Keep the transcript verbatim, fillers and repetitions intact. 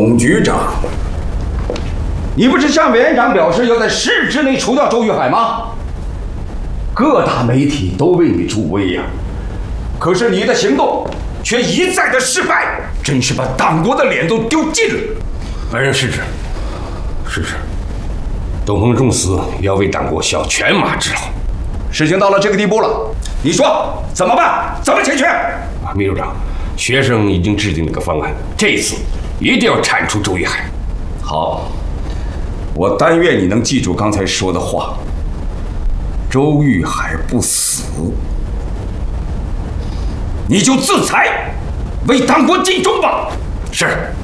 董局长，你不是向委员长表示要在十日之内除掉周玉海吗？各大媒体都为你助威呀、啊，可是你的行动却一再的失败，真是把党国的脸都丢尽了。 本人失职，失职。董鹏重死，要为党国效犬马之劳。 事情到了这个地步了，你说怎么办？怎么解决？ 秘书长，学生已经制定了个方案，这一次一定要铲除周玉海。 好，我但愿你能记住刚才说的话。周玉海不死，你就自裁，为党国尽忠吧。 是。